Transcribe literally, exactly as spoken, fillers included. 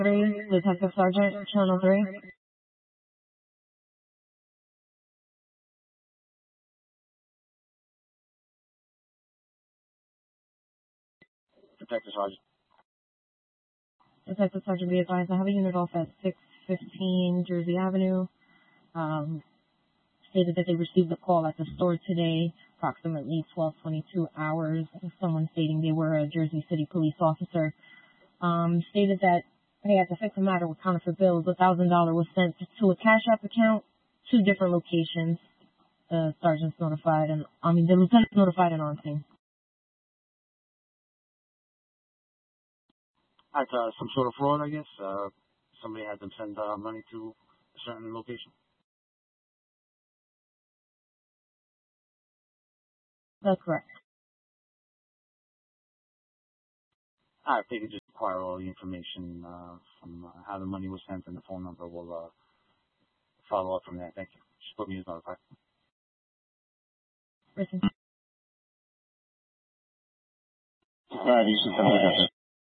three, Detective Sergeant, Channel three. Detective Sergeant. Detective Sergeant, be advised, I have a unit off at six fifteen Jersey Avenue. Um, stated that they received a call at the store today, approximately twelve twenty-two hours. Someone stating they were a Jersey City police officer. Um, stated that they had to fix a matter with counterfeit bills. A thousand dollar was sent to a Cash App account, two different locations. The sergeant's notified, and I mean the lieutenant's notified and on scene. Alright, uh, some sort of fraud, I guess. Uh, somebody had them send uh, money to a certain location. That's correct. Alright, if they could just acquire all the information uh, from uh, how the money was sent and the phone number, we'll uh, follow up from there. Thank you. Just put me as notified. Listen. Uh, these are